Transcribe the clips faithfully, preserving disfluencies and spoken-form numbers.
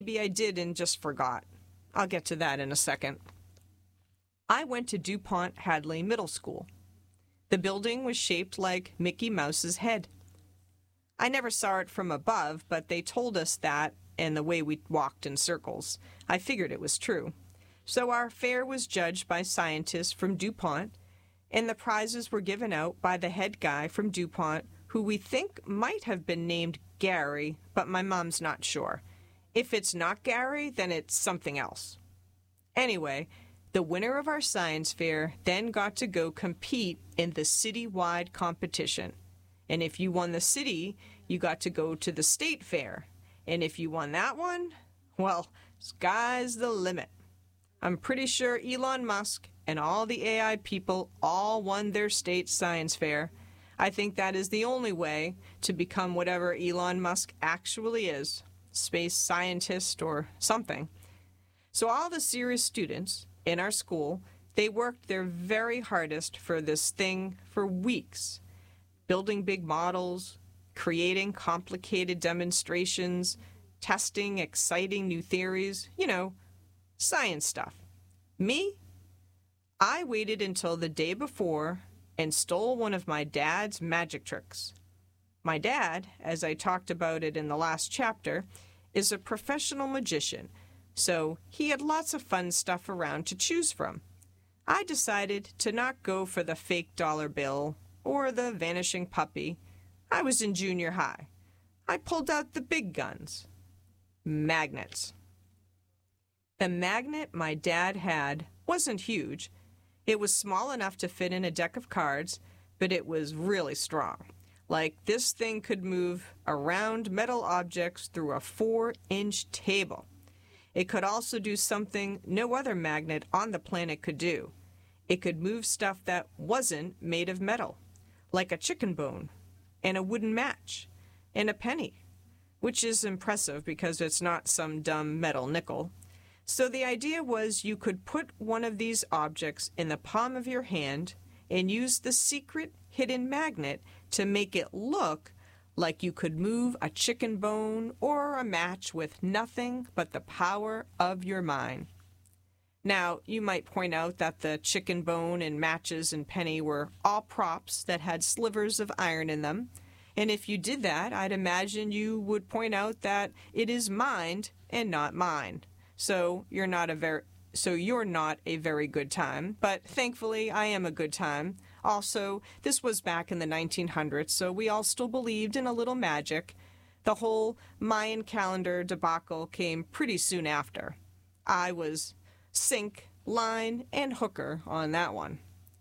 Maybe I did and just forgot. I'll get to that in a second. I went to DuPont Hadley Middle School. The building was shaped like Mickey Mouse's head. I never saw it from above, but they told us that, and the way we walked in circles, I figured it was true. So our fair was judged by scientists from DuPont, and the prizes were given out by the head guy from DuPont, who we think might have been named Gary, but my mom's not sure. If it's not Gary, then it's something else. Anyway, the winner of our science fair then got to go compete in the city-wide competition. And if you won the city, you got to go to the state fair. And if you won that one, well, sky's the limit. I'm pretty sure Elon Musk and all the A I people all won their state science fair. I think that is the only way to become whatever Elon Musk actually is, space scientist or something. So all the serious students in our school, they worked their very hardest for this thing for weeks, building big models, creating complicated demonstrations, testing exciting new theories, you know, science stuff. Me? I waited until the day before and stole one of my dad's magic tricks. My dad, as I talked about it in the last chapter, is a professional magician, so he had lots of fun stuff around to choose from. I decided to not go for the fake dollar bill or the vanishing puppy. I was in junior high. I pulled out the big guns. Magnets. The magnet my dad had wasn't huge. It was small enough to fit in a deck of cards, but it was really strong. Like, this thing could move around metal objects through a four-inch table. It could also do something no other magnet on the planet could do. It could move stuff that wasn't made of metal, like a chicken bone, and a wooden match, and a penny, which is impressive because it's not some dumb metal nickel. So the idea was you could put one of these objects in the palm of your hand and use the secret hidden magnet to make it look like you could move a chicken bone or a match with nothing but the power of your mind. Now, you might point out that the chicken bone and matches and penny were all props that had slivers of iron in them. And if you did that, I'd imagine you would point out that it is mind and not mine. So you're not a very so you're not a very good time, but thankfully I am a good time. Also, this was back in the nineteen hundreds, so we all still believed in a little magic. The whole Mayan calendar debacle came pretty soon after. I was sink, line, and hooker on that one.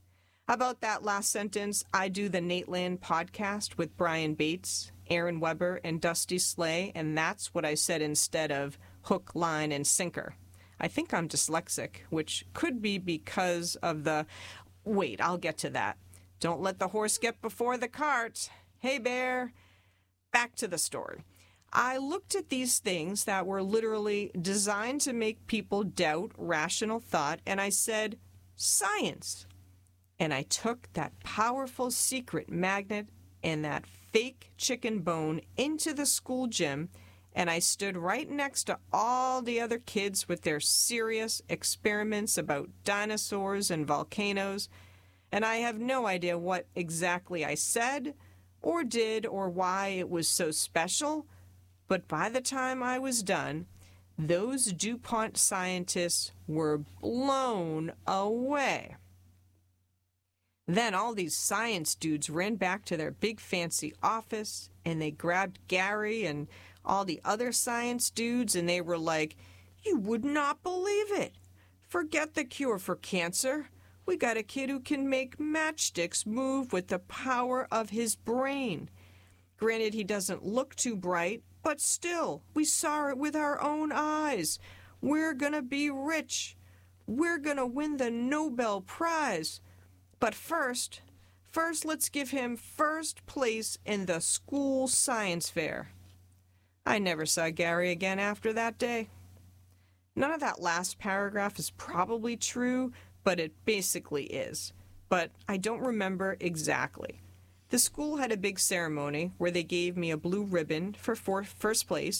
About that last sentence, I do the Nateland podcast with Brian Bates, Aaron Weber, and Dusty Slay, and that's what I said instead of hook, line, and sinker. I think I'm dyslexic, which could be because of the... Wait, I'll get to that. Don't let the horse get before the cart. Hey, Bear. Back to the story. I looked at these things that were literally designed to make people doubt rational thought, and I said, science. And I took that powerful secret magnet and that fake chicken bone into the school gym, and I stood right next to all the other kids with their serious experiments about dinosaurs and volcanoes, and I have no idea what exactly I said or did or why it was so special, but by the time I was done, those DuPont scientists were blown away. Then all these science dudes ran back to their big fancy office, and they grabbed Gary and all the other science dudes, and they were like, "You would not believe it. Forget the cure for cancer. We got a kid who can make matchsticks move with the power of his brain. Granted, he doesn't look too bright, but still, we saw it with our own eyes. We're gonna be rich. We're gonna win the Nobel Prize. But first, first let's give him first place in the school science fair." I never saw Gary again after that day. None of that last paragraph is probably true, but it basically is. But I don't remember exactly. The school had a big ceremony where they gave me a blue ribbon for first place.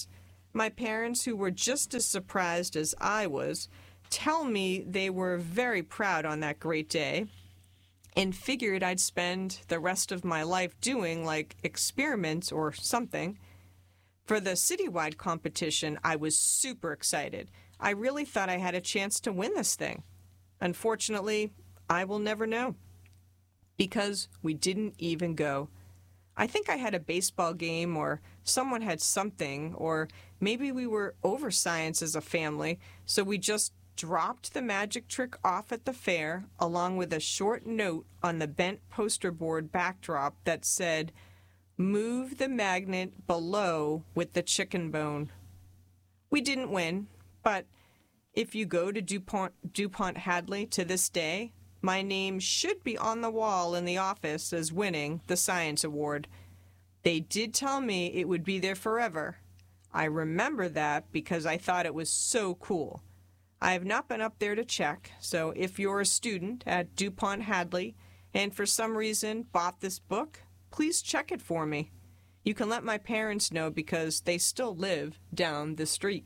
My parents, who were just as surprised as I was, tell me they were very proud on that great day and figured I'd spend the rest of my life doing, like, experiments or something. For the citywide competition, I was super excited. I really thought I had a chance to win this thing. Unfortunately, I will never know, because we didn't even go. I think I had a baseball game, or someone had something, or maybe we were over science as a family, so we just dropped the magic trick off at the fair, along with a short note on the bent poster board backdrop that said, "Move the magnet below with the chicken bone." We didn't win, but if you go to DuPont, DuPont Hadley to this day, my name should be on the wall in the office as winning the science award. They did tell me it would be there forever. I remember that because I thought it was so cool. I have not been up there to check, so if you're a student at DuPont Hadley and for some reason bought this book, please check it for me. You can let my parents know because they still live down the street.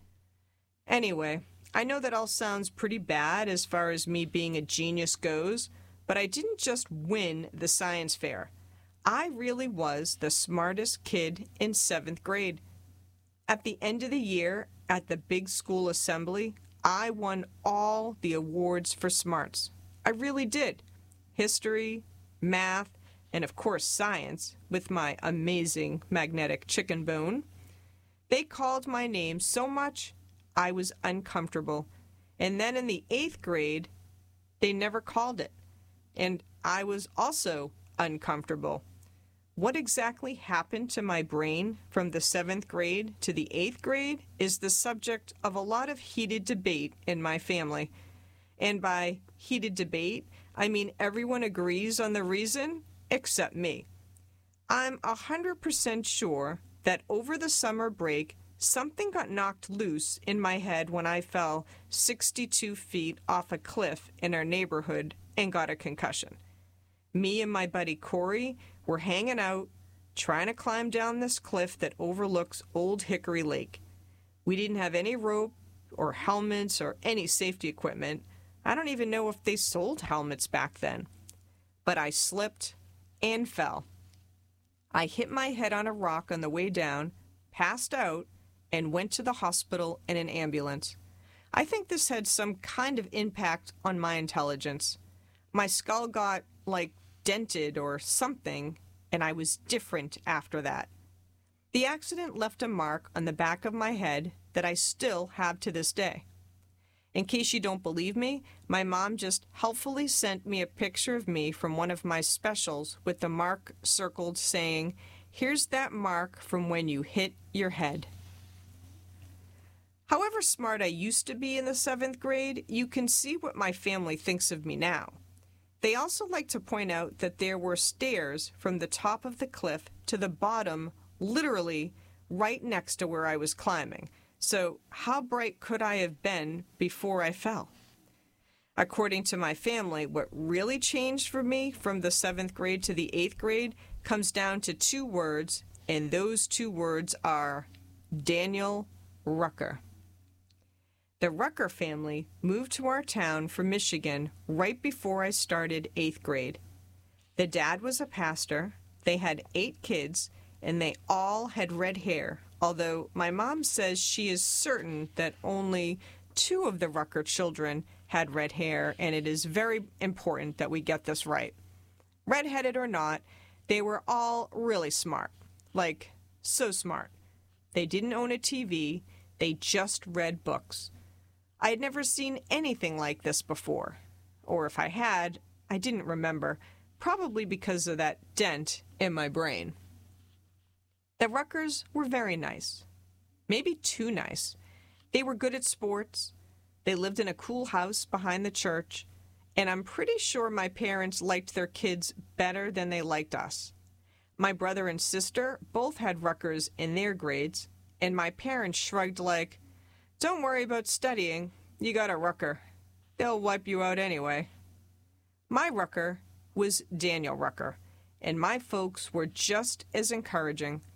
Anyway, I know that all sounds pretty bad as far as me being a genius goes, but I didn't just win the science fair. I really was the smartest kid in seventh grade. At the end of the year, at the big school assembly, I won all the awards for smarts. I really did. History, math, and of course science, with my amazing magnetic chicken bone. They called my name so much, I was uncomfortable. And then in the eighth grade, they never called it. And I was also uncomfortable. What exactly happened to my brain from the seventh grade to the eighth grade is the subject of a lot of heated debate in my family. And by heated debate, I mean everyone agrees on the reason except me. I'm one hundred percent sure that over the summer break, something got knocked loose in my head when I fell sixty-two feet off a cliff in our neighborhood and got a concussion. Me and my buddy Corey were hanging out, trying to climb down this cliff that overlooks Old Hickory Lake. We didn't have any rope or helmets or any safety equipment. I don't even know if they sold helmets back then. But I slipped and fell. I hit my head on a rock on the way down, passed out, and went to the hospital in an ambulance. I think this had some kind of impact on my intelligence. My skull got, like, dented or something, and I was different after that. The accident left a mark on the back of my head that I still have to this day. In case you don't believe me, my mom just helpfully sent me a picture of me from one of my specials with the mark circled saying, "Here's that mark from when you hit your head." However smart I used to be in the seventh grade, you can see what my family thinks of me now. They also like to point out that there were stairs from the top of the cliff to the bottom, literally right next to where I was climbing. So how bright could I have been before I fell? According to my family, what really changed for me from the seventh grade to the eighth grade comes down to two words, and those two words are Daniel Rucker. The Rucker family moved to our town from Michigan right before I started eighth grade. The dad was a pastor, they had eight kids, and they all had red hair, although my mom says she is certain that only two of the Rucker children had red hair, and it is very important that we get this right. Redheaded or not, they were all really smart, like so smart. They didn't own a T V, they just read books. I had never seen anything like this before, or if I had, I didn't remember, probably because of that dent in my brain. The Ruckers were very nice, maybe too nice. They were good at sports, they lived in a cool house behind the church, and I'm pretty sure my parents liked their kids better than they liked us. My brother and sister both had Ruckers in their grades, and my parents shrugged like, "Don't worry about studying. You got a Rucker. They'll wipe you out anyway." My Rucker was Daniel Rucker, and my folks were just as encouraging.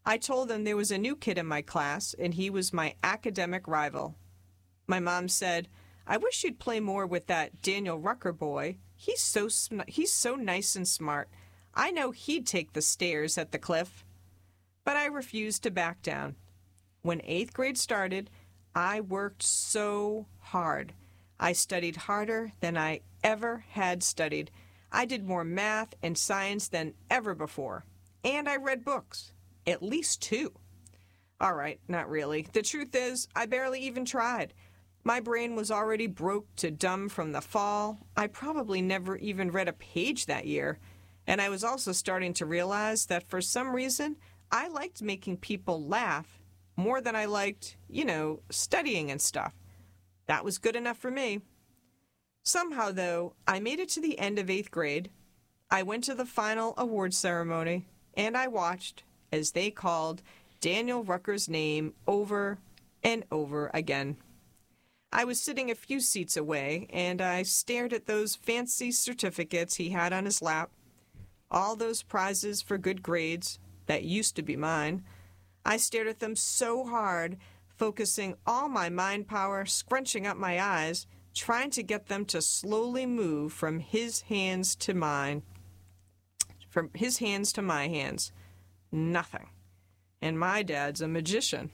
I told them there was a new kid in my class, and he was my academic rival. My mom said, "I wish you'd play more with that Daniel Rucker boy. He's so sm- he's so nice and smart. I know he'd take the stairs at the cliff." But I refused to back down. When eighth grade started, I worked so hard. I studied harder than I ever had studied. I did more math and science than ever before. And I read books. At least two. All right, not really. The truth is, I barely even tried. My brain was already broke to dumb from the fall. I probably never even read a page that year. And I was also starting to realize that for some reason, I liked making people laugh more than I liked, you know, studying and stuff. That was good enough for me. Somehow, though, I made it to the end of eighth grade. I went to the final award ceremony, and I watched as they called Daniel Rucker's name over and over again. I was sitting a few seats away, and I stared at those fancy certificates he had on his lap, all those prizes for good grades that used to be mine. I stared at them so hard, focusing all my mind power, scrunching up my eyes, trying to get them to slowly move from his hands to mine, from his hands to my hands. Nothing. And my dad's a magician.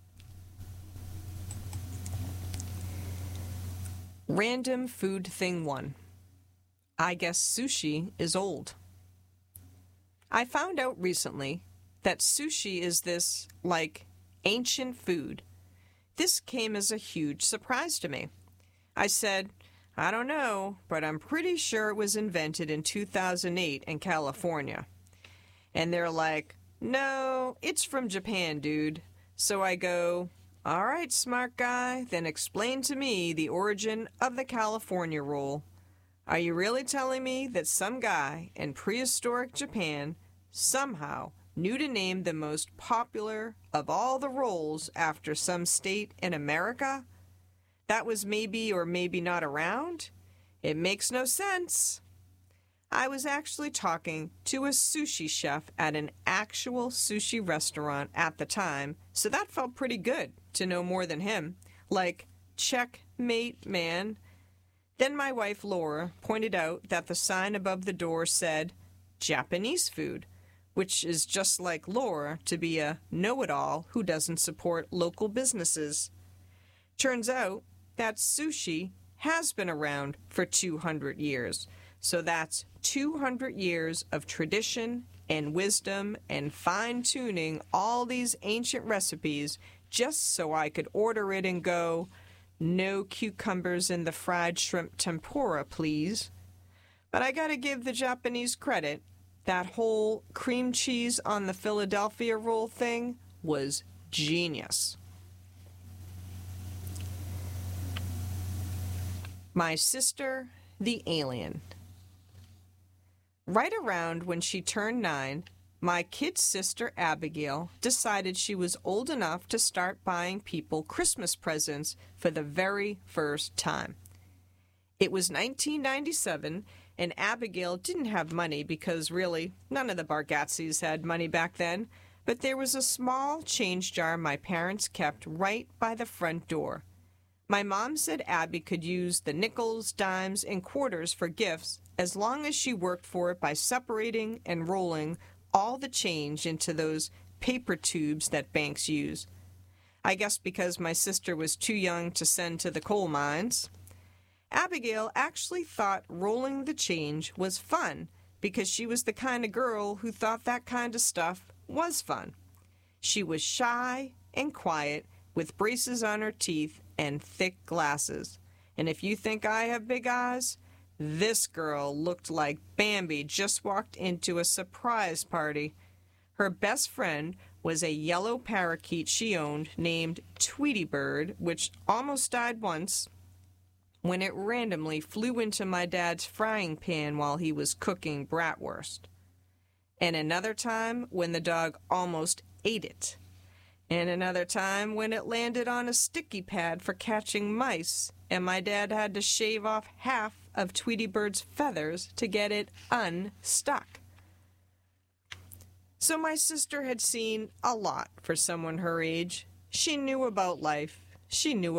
Random food thing one. I guess sushi is old. I found out recently that sushi is this, like, ancient food. This came as a huge surprise to me. I said, "I don't know, but I'm pretty sure it was invented in two thousand eight in California." And they're like, "No, it's from Japan, dude." So I go, "All right, smart guy, then explain to me the origin of the California roll. Are you really telling me that some guy in prehistoric Japan somehow knew to name the most popular of all the rolls after some state in America? That was maybe or maybe not around? It makes no sense." I was actually talking to a sushi chef at an actual sushi restaurant at the time, so that felt pretty good to know more than him. Like, checkmate, man. Then my wife Laura pointed out that the sign above the door said Japanese food, which is just like Laura to be a know-it-all who doesn't support local businesses. Turns out that sushi has been around for two hundred years. So that's two hundred years of tradition and wisdom and fine-tuning all these ancient recipes just so I could order it and go, "No cucumbers in the fried shrimp tempura, please." But I gotta give the Japanese credit. That whole cream cheese on the Philadelphia roll thing was genius. My sister, the alien. Right around when she turned nine, my kid sister Abigail decided she was old enough to start buying people Christmas presents for the very first time. It was nineteen ninety-seven, and Abigail didn't have money because really none of the Bargatzes had money back then, but there was a small change jar my parents kept right by the front door. My mom said Abby could use the nickels, dimes, and quarters for gifts as long as she worked for it by separating and rolling all the change into those paper tubes that banks use. I guess because my sister was too young to send to the coal mines. Abigail actually thought rolling the change was fun because she was the kind of girl who thought that kind of stuff was fun. She was shy and quiet with braces on her teeth and thick glasses. And if you think I have big eyes, this girl looked like Bambi just walked into a surprise party. Her best friend was a yellow parakeet she owned named Tweety Bird, which almost died once when it randomly flew into my dad's frying pan while he was cooking bratwurst. And another time when the dog almost ate it. And another time when it landed on a sticky pad for catching mice, and my dad had to shave off half of Tweety Bird's feathers to get it unstuck. So my sister had seen a lot for someone her age. She knew about life. She knew